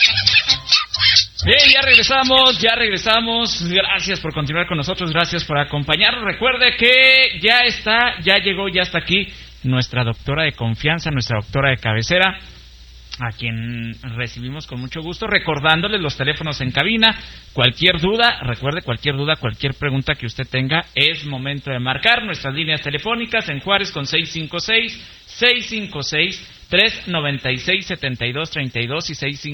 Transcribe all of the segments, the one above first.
Bien, ya regresamos. Gracias por continuar con nosotros, gracias por acompañarnos. Recuerde que ya está aquí nuestra doctora de confianza, nuestra doctora de cabecera, a quien recibimos con mucho gusto, recordándoles los teléfonos en cabina. Cualquier duda, cualquier pregunta que usted tenga, es momento de marcar nuestras líneas telefónicas en Juárez con 656-396-7232 y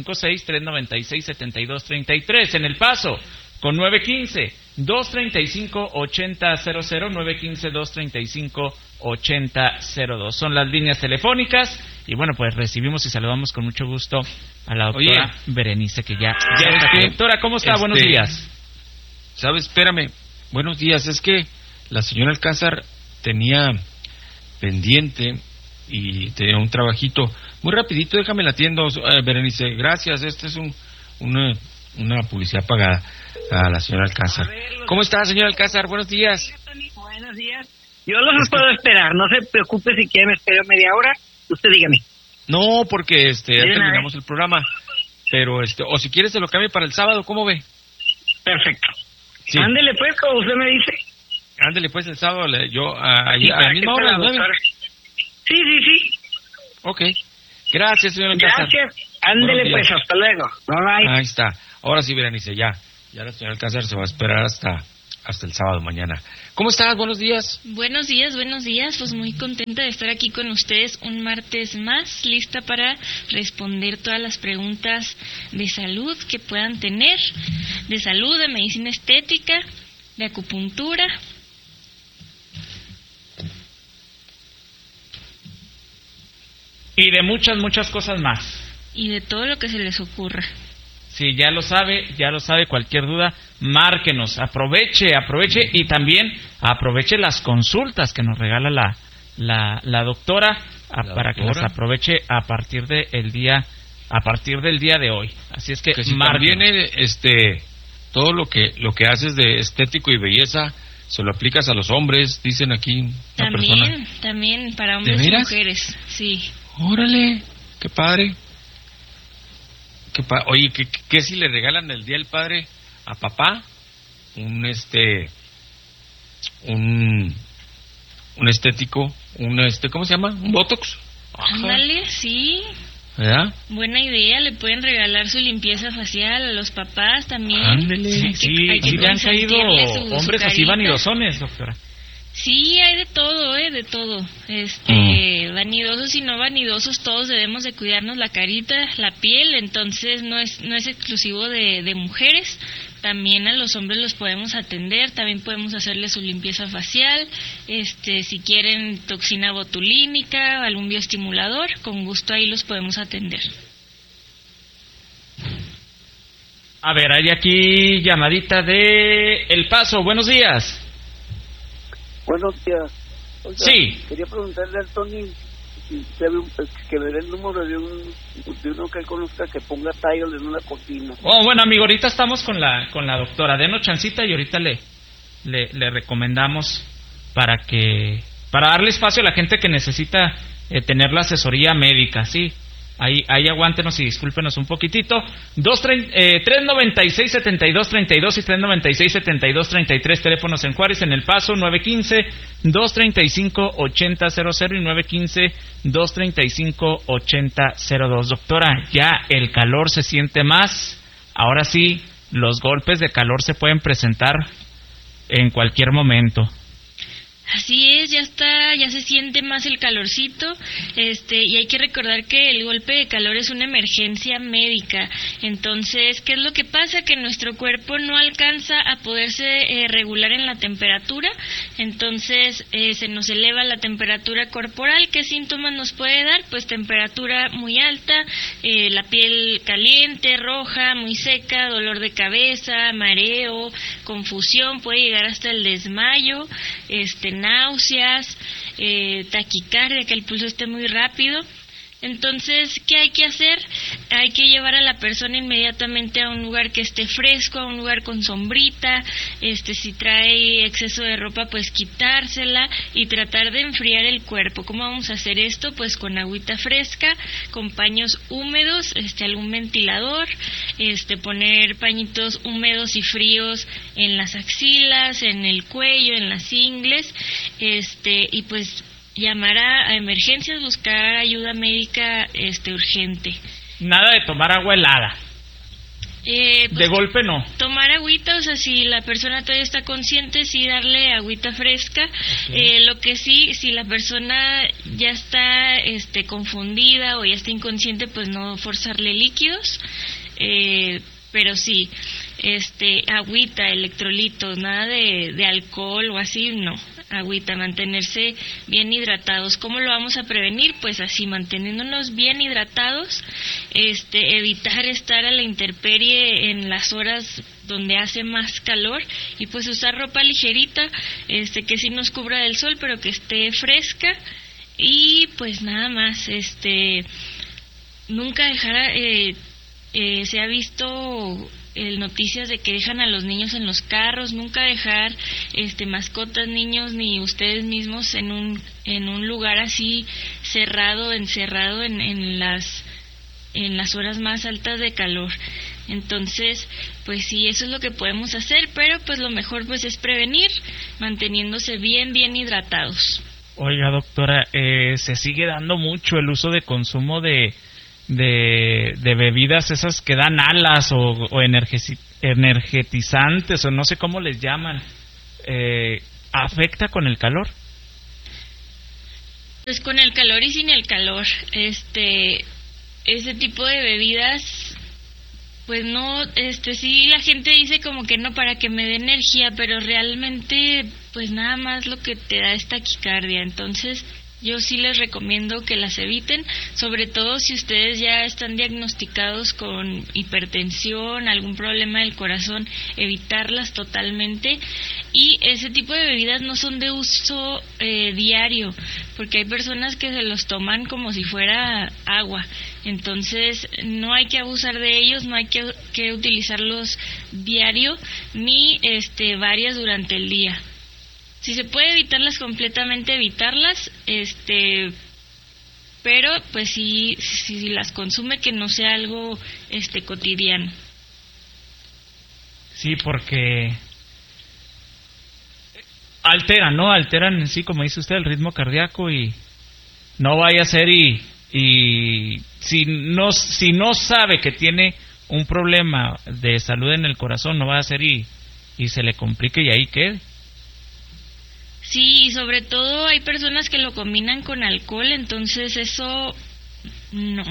656-396-7233. En El Paso con 915-235-8000, 915-235-8002. Son las líneas telefónicas. Y bueno, pues recibimos y saludamos con mucho gusto a la doctora Berenice, que ya está aquí. Doctora, ¿cómo está? Buenos días. ¿Sabes? Espérame. Buenos días. Es que la señora Alcázar tenía pendiente y tenía un trabajito. Muy rapidito, déjame la atiendo, Berenice. Gracias. Esta es una publicidad pagada a la señora Alcázar. ¿Cómo está, señora Alcázar? Buenos días. Buenos días. Yo los puedo esperar. No se preocupe si quiere, me espero media hora. Usted dígame. No, porque ya terminamos el programa. Pero o si quiere se lo cambie para el sábado, ¿cómo ve? Perfecto. Sí. Ándele pues, como usted me dice. Ándele pues el sábado, yo a la misma hora, a las 9. Sí. Ok. Gracias, señor Alcázar. Gracias. Ándele pues, hasta luego. Bye. Ahí está. Ahora sí, Berenice, ya la señora Alcázar se va a esperar hasta el sábado mañana. ¿Cómo estás? Buenos días. Buenos días. Pues muy contenta de estar aquí con ustedes un martes más, lista para responder todas las preguntas de salud que puedan tener, de salud, de medicina estética, de acupuntura. Y de muchas cosas más. Y de todo lo que se les ocurra. Sí, ya lo sabe, cualquier duda, márquenos, aproveche y también aproveche las consultas que nos regala la doctora, para que las aproveche a partir del día de hoy. Así es que si también todo lo que haces de estético y belleza se lo aplicas a los hombres, dicen aquí una persona. También para hombres y mujeres, sí. Órale, qué padre. Oye, ¿qué si le regalan el Día del Padre a papá? Un estético, ¿cómo se llama? ¿Un Botox? Ándale, sí. ¿Verdad? Buena idea, le pueden regalar su limpieza facial a los papás también. Ándale, sí, le han caído hombres así vanidosones, doctora. Sí, hay de todo, de todo. Vanidosos y no vanidosos, todos debemos de cuidarnos la carita, la piel, entonces no es exclusivo de mujeres. También a los hombres los podemos atender, también podemos hacerles su limpieza facial, si quieren toxina botulínica, algún bioestimulador, con gusto ahí los podemos atender. A ver, hay aquí llamadita de El Paso, buenos días. Buenos días. Oiga, sí. Quería preguntarle al Tony si que me dé el número de uno que conozca que ponga tile en una cortina. Bueno, amigo, ahorita estamos con la doctora. Denos chancita y ahorita le recomendamos para darle espacio a la gente que necesita tener la asesoría médica, ¿sí? Ahí aguántenos y discúlpenos un poquitito. 396-7232 y 396-7233, teléfonos en Juárez, en El Paso, 915-235-8000 y 915-235-8002. Doctora, ya el calor se siente más. Ahora sí, los golpes de calor se pueden presentar en cualquier momento. Así es, ya se siente más el calorcito, y hay que recordar que el golpe de calor es una emergencia médica. Entonces, ¿qué es lo que pasa? Que nuestro cuerpo no alcanza a poderse regular en la temperatura, entonces se nos eleva la temperatura corporal. ¿Qué síntomas nos puede dar? Pues temperatura muy alta, la piel caliente, roja, muy seca, dolor de cabeza, mareo, confusión, puede llegar hasta el desmayo, náuseas, taquicardia, que el pulso esté muy rápido. Entonces, ¿qué hay que hacer? Hay que llevar a la persona inmediatamente a un lugar que esté fresco, a un lugar con sombrita, si trae exceso de ropa, pues quitársela y tratar de enfriar el cuerpo. ¿Cómo vamos a hacer esto? Pues con agüita fresca, con paños húmedos, algún ventilador, poner pañitos húmedos y fríos en las axilas, en el cuello, en las ingles, y pues llamar a emergencias, buscar ayuda médica urgente. Nada de tomar agua helada. Pues, de golpe no. Tomar agüita, o sea, si la persona todavía está consciente, sí darle agüita fresca. Okay. Lo que sí, si la persona ya está confundida o ya está inconsciente, pues no forzarle líquidos. Pero sí, agüita, electrolitos, nada de alcohol o así, no. Agüita, mantenerse bien hidratados. ¿Cómo lo vamos a prevenir? Pues así, manteniéndonos bien hidratados, evitar estar a la intemperie en las horas donde hace más calor y pues usar ropa ligerita, que sí nos cubra del sol, pero que esté fresca y pues nada más, nunca dejar, se ha visto noticias de que dejan a los niños en los carros, nunca dejar mascotas, niños ni ustedes mismos en un lugar así cerrado, encerrado en las horas más altas de calor. Entonces, pues sí, eso es lo que podemos hacer, pero pues lo mejor pues es prevenir, manteniéndose bien hidratados. Oiga, doctora, se sigue dando mucho el uso de consumo de bebidas esas que dan alas o energetizantes o no sé cómo les llaman. ¿Afecta con el calor? Pues con el calor y sin el calor, ese tipo de bebidas, pues no, sí la gente dice como que no, para que me dé energía, pero realmente pues nada más lo que te da es taquicardia. Entonces yo sí les recomiendo que las eviten, sobre todo si ustedes ya están diagnosticados con hipertensión, algún problema del corazón, evitarlas totalmente. Y ese tipo de bebidas no son de uso diario, porque hay personas que se los toman como si fuera agua. Entonces no hay que abusar de ellos, no hay que utilizarlos diario ni varias durante el día. Si se puede evitarlas completamente, evitarlas, pero pues si las consume, que no sea algo cotidiano. Sí, porque alteran en sí, como dice usted, el ritmo cardíaco, y no vaya a ser y si no sabe que tiene un problema de salud en el corazón, no va a ser y se le complique y ahí quede. Sí, sobre todo hay personas que lo combinan con alcohol, entonces eso no.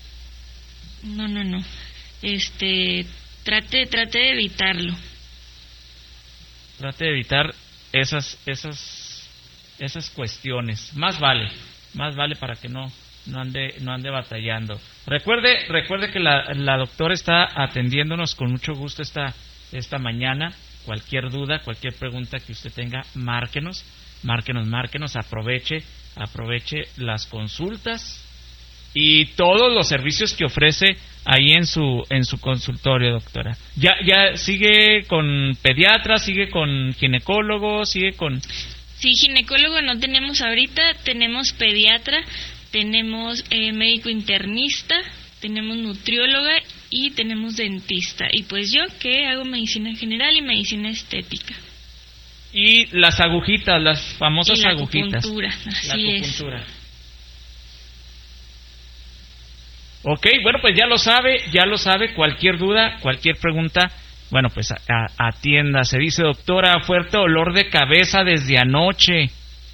Trate de evitarlo. Trate de evitar esas cuestiones. Más vale para que no ande batallando. Recuerde que la doctora está atendiéndonos con mucho gusto esta mañana. Cualquier duda, cualquier pregunta que usted tenga, márquenos, aproveche las consultas y todos los servicios que ofrece ahí en su consultorio, doctora. Ya sigue con pediatra, sigue con ginecólogo, sigue con... Sí, ginecólogo no tenemos ahorita, tenemos pediatra, tenemos médico internista, tenemos nutrióloga y tenemos dentista. Y pues yo que hago medicina general y medicina estética. Y las agujitas, las famosas y la agujitas. Acupuntura, así es. Ok, bueno, pues ya lo sabe, cualquier duda, cualquier pregunta, bueno, pues atienda. Se dice, doctora, fuerte dolor de cabeza desde anoche.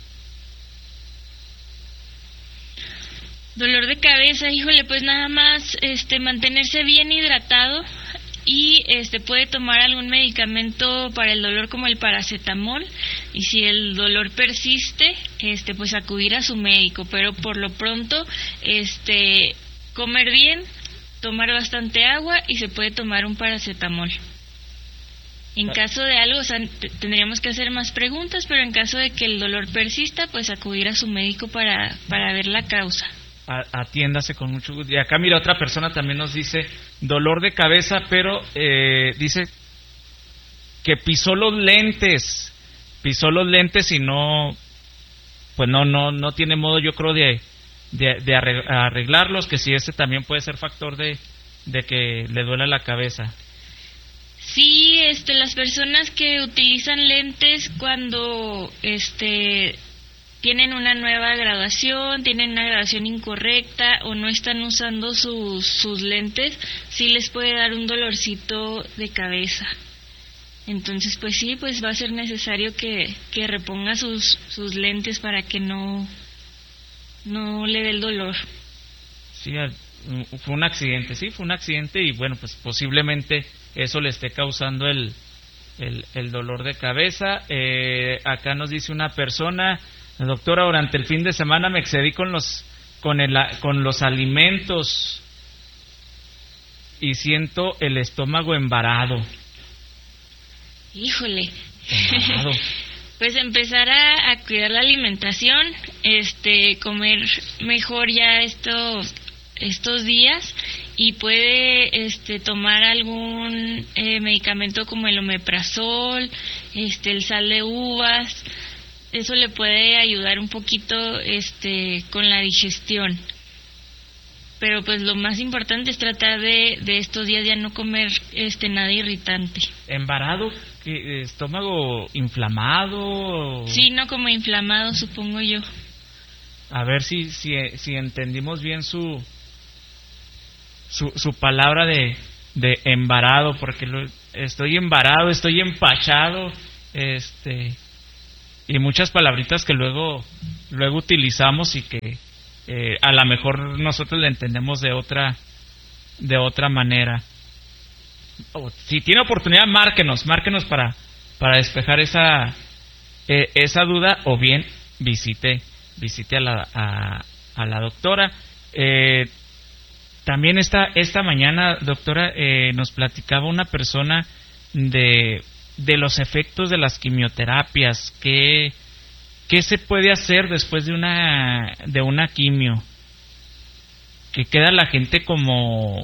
Dolor de cabeza, híjole, pues nada más mantenerse bien hidratado y puede tomar algún medicamento para el dolor como el paracetamol, y si el dolor persiste, pues acudir a su médico, pero por lo pronto comer bien, tomar bastante agua y se puede tomar un paracetamol. En caso de algo, o sea, tendríamos que hacer más preguntas, pero en caso de que el dolor persista, pues acudir a su médico para ver la causa. atiéndase con mucho gusto. Y acá mira, otra persona también nos dice dolor de cabeza, pero dice que pisó los lentes y no, pues no tiene modo, yo creo, de arreglarlos, que si ese también puede ser factor de que le duela la cabeza. Sí, las personas que utilizan lentes cuando tienen una nueva graduación, tienen una graduación incorrecta o no están usando sus lentes, sí les puede dar un dolorcito de cabeza. Entonces, pues sí, pues va a ser necesario que reponga sus lentes para que no le dé el dolor. Sí, fue un accidente y bueno, pues posiblemente eso le esté causando el dolor de cabeza. Acá nos dice una persona: doctora, durante el fin de semana me excedí con los alimentos y siento el estómago embarado. Híjole. Pues empezar a cuidar la alimentación, comer mejor ya estos días, y puede tomar algún medicamento como el omeprazol, el sal de uvas. Eso le puede ayudar un poquito con la digestión. Pero pues lo más importante es tratar de estos días ya no comer nada irritante. ¿Embarado? ¿Qué, estómago inflamado? Sí, no, como inflamado, supongo yo. A ver si entendimos bien su palabra de embarado, porque estoy embarado, estoy empachado, y muchas palabritas que luego utilizamos y que a lo mejor nosotros le entendemos de otra manera. Si tiene oportunidad, márquenos para despejar esa duda, o bien visite a la doctora. También esta mañana, doctora, nos platicaba una persona de los efectos de las quimioterapias. ¿Qué se puede hacer después de una quimio? Que queda la gente como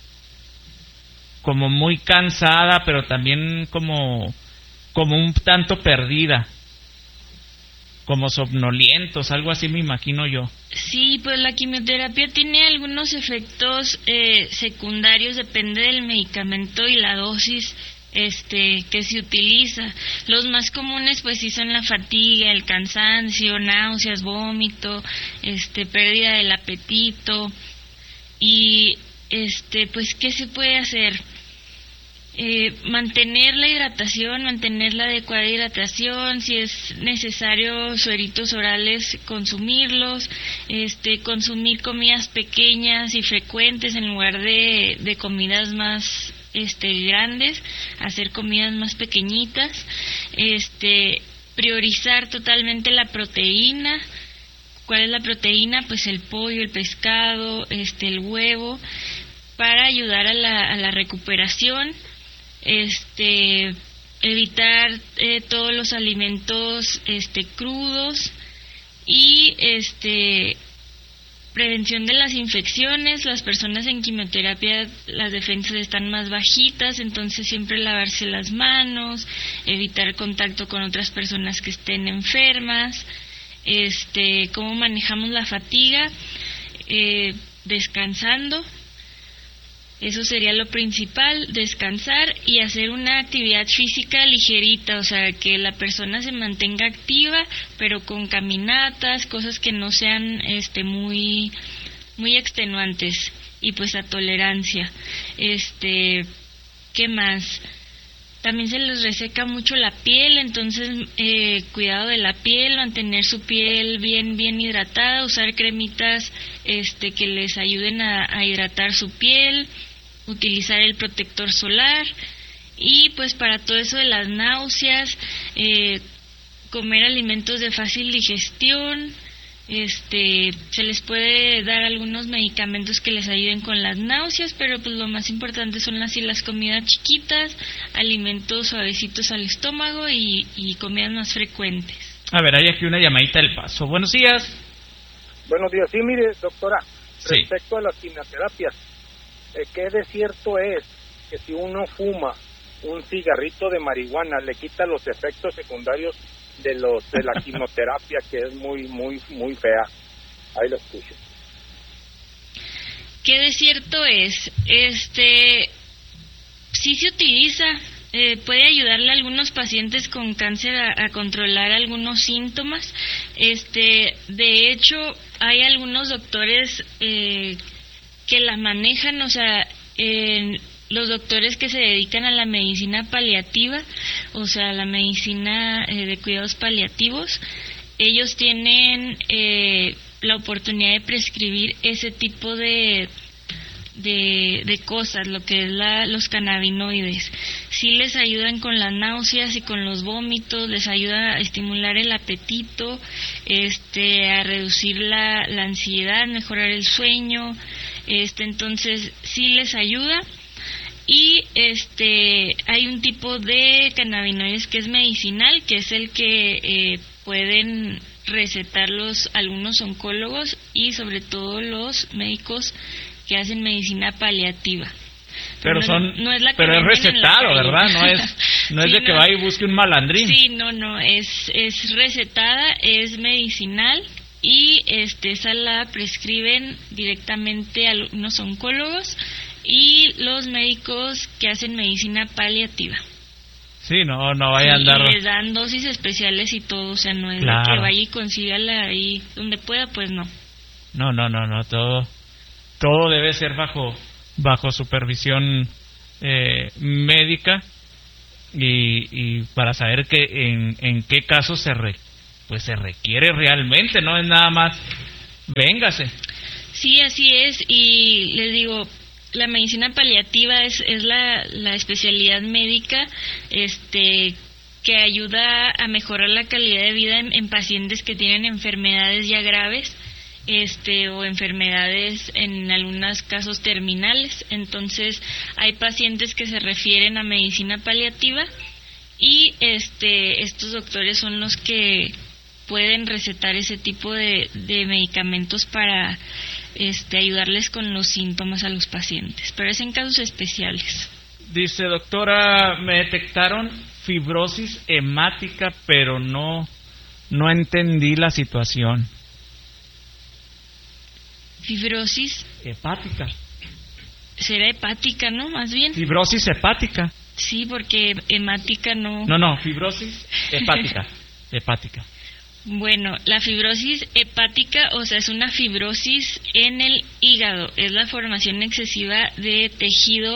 muy cansada, pero también como un tanto perdida, como somnolientos, algo así me imagino yo. Sí, pues la quimioterapia tiene algunos efectos secundarios, depende del medicamento y la dosis que se utiliza. Los más comunes pues sí son la fatiga, el cansancio, náuseas, vómito, pérdida del apetito. Y pues ¿qué se puede hacer? Mantener la hidratación, mantener la adecuada hidratación, si es necesario sueritos orales, consumirlos, consumir comidas pequeñas y frecuentes en lugar de comidas más grandes, hacer comidas más pequeñitas, priorizar totalmente la proteína. ¿Cuál es la proteína? Pues el pollo, el pescado, el huevo, para ayudar a la recuperación. Evitar todos los alimentos crudos y prevención de las infecciones. Las personas en quimioterapia, las defensas están más bajitas, entonces siempre lavarse las manos, evitar contacto con otras personas que estén enfermas. Cómo manejamos la fatiga, descansando. Eso sería lo principal, descansar y hacer una actividad física ligerita, o sea, que la persona se mantenga activa, pero con caminatas, cosas que no sean muy muy extenuantes, y pues a tolerancia. ¿Qué más? También se les reseca mucho la piel, entonces cuidado de la piel, mantener su piel bien hidratada, usar cremitas que les ayuden a hidratar su piel, utilizar el protector solar. Y pues para todo eso de las náuseas, comer alimentos de fácil digestión. Se les puede dar algunos medicamentos que les ayuden con las náuseas, pero pues lo más importante son las comidas chiquitas, alimentos suavecitos al estómago y comidas más frecuentes. A ver, hay aquí una llamadita del Paso. Buenos días. Buenos días. Sí, mire, doctora, Sí. Respecto a las quimioterapias, ¿qué de cierto es que si uno fuma un cigarrito de marihuana le quita los efectos secundarios de la quimioterapia, que es muy fea? Ahí lo escucho. ¿Qué de cierto es? Sí se utiliza, puede ayudarle a algunos pacientes con cáncer a controlar algunos síntomas. De hecho, hay algunos doctores que la manejan, o sea, los doctores que se dedican a la medicina paliativa, o sea, la medicina de cuidados paliativos, ellos tienen la oportunidad de prescribir ese tipo de cosas, lo que es los cannabinoides. Sí les ayudan con las náuseas y con los vómitos, les ayuda a estimular el apetito, a reducir la ansiedad, mejorar el sueño, entonces sí les ayuda. Y hay un tipo de cannabinoides que es medicinal, que es el que pueden recetarlos algunos oncólogos y sobre todo los médicos que hacen medicina paliativa. Pero no es la que pero es venden en la recetado, calle. ¿verdad? No es Sí, de que vaya y busque un malandrín. Sí, no, es recetada, es medicinal y esa la prescriben directamente a unos oncólogos y los médicos que hacen medicina paliativa. Sí, no vaya a andar. Y les dan dosis especiales y todo, o sea, no es Claro. de que vaya y consígala ahí donde pueda, pues no. No, todo debe ser bajo supervisión médica y para saber que en qué casos se requiere realmente, no es nada más véngase. Sí, así es, y les digo, la medicina paliativa es la especialidad médica que ayuda a mejorar la calidad de vida en pacientes que tienen enfermedades ya graves o enfermedades en algunos casos terminales. Entonces hay pacientes que se refieren a medicina paliativa y estos doctores son los que pueden recetar ese tipo de medicamentos para ayudarles con los síntomas a los pacientes, pero es en casos especiales. Dice, doctora, me detectaron fibrosis hemática, pero no entendí la situación. Fibrosis Hepática. será hepática, ¿no? Más bien. Fibrosis hepática. Sí, porque hemática no. No, fibrosis hepática. Hepática. Bueno, la fibrosis hepática, o sea, es una fibrosis en el hígado, es la formación excesiva de tejido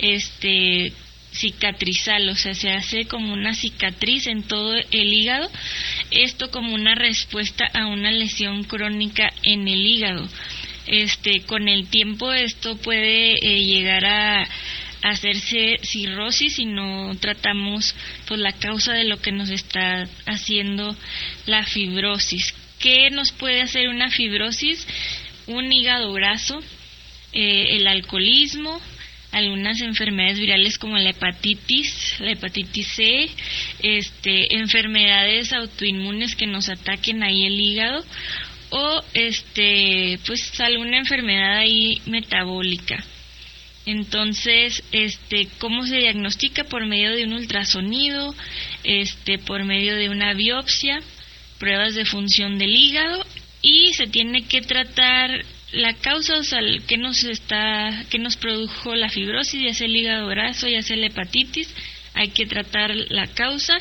cicatrizal, o sea, se hace como una cicatriz en todo el hígado, esto como una respuesta a una lesión crónica en el hígado. Con el tiempo esto puede llegar a hacerse cirrosis si no tratamos pues la causa de lo que nos está haciendo la fibrosis. ¿Qué nos puede hacer una fibrosis? Un hígado graso, el alcoholismo, algunas enfermedades virales como la hepatitis C, enfermedades autoinmunes que nos ataquen ahí el hígado, o pues alguna enfermedad ahí metabólica. Entonces, ¿cómo se diagnostica? Por medio de un ultrasonido, por medio de una biopsia, pruebas de función del hígado, y se tiene que tratar la causa, o sea, que nos produjo la fibrosis, ya sea el hígado graso, ya sea la hepatitis. Hay que tratar la causa,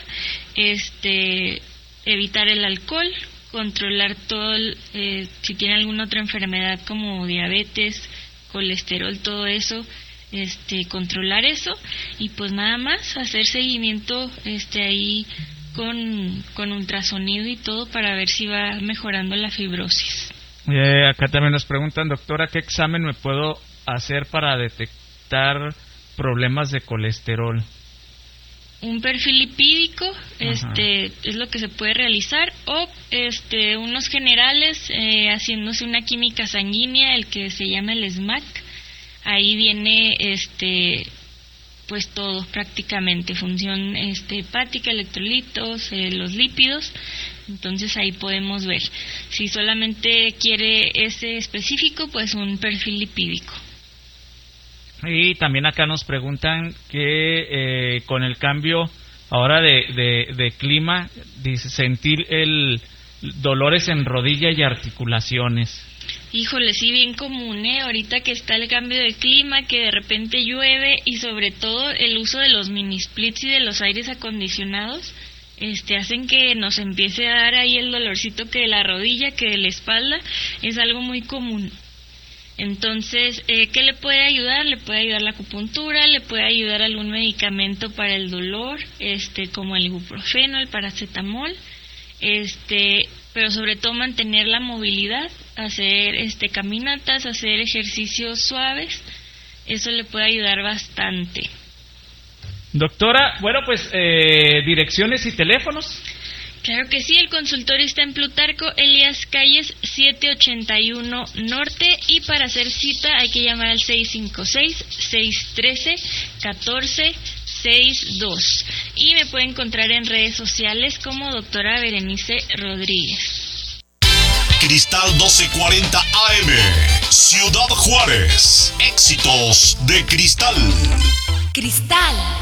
evitar el alcohol, controlar todo, si tiene alguna otra enfermedad como diabetes, colesterol, todo eso, controlar eso, y pues nada más hacer seguimiento ahí con ultrasonido y todo para ver si va mejorando la fibrosis. Acá también nos preguntan, doctora, ¿qué examen me puedo hacer para detectar problemas de colesterol? Un perfil lipídico, es lo que se puede realizar, o unos generales, haciéndose una química sanguínea, el que se llama el SMAC. Ahí viene pues todo prácticamente, función hepática, electrolitos, los lípidos. Entonces ahí podemos ver. Si solamente quiere ese específico, pues un perfil lipídico. Y también acá nos preguntan que con el cambio ahora de clima, dice sentir dolores en rodilla y articulaciones. Híjole, sí, bien común, ahorita que está el cambio de clima, que de repente llueve y sobre todo el uso de los mini splits y de los aires acondicionados, hacen que nos empiece a dar ahí el dolorcito que de la rodilla, que de la espalda, es algo muy común. Entonces, ¿qué le puede ayudar? Le puede ayudar la acupuntura, le puede ayudar algún medicamento para el dolor, como el ibuprofeno, el paracetamol, pero sobre todo mantener la movilidad, hacer caminatas, hacer ejercicios suaves, eso le puede ayudar bastante. Doctora, bueno, pues direcciones y teléfonos. Claro que sí, el consultorio está en Plutarco Elías Calles 781 Norte, y para hacer cita hay que llamar al 656-613-1462, y me puede encontrar en redes sociales como doctora Berenice Rodríguez. Cristal 1240 AM, Ciudad Juárez, éxitos de Cristal. Cristal